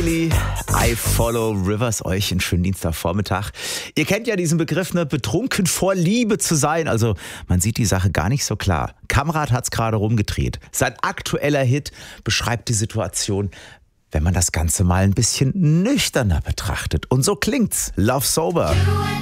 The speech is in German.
Miley, I Follow Rivers, euch einen schönen Dienstagvormittag. Ihr kennt ja diesen Begriff, ne? Betrunken vor Liebe zu sein. Also man sieht die Sache gar nicht so klar. Kamrat hat's gerade rumgedreht. Sein aktueller Hit beschreibt die Situation, wenn man das Ganze mal ein bisschen nüchterner betrachtet. Und so klingt's. Love Sober.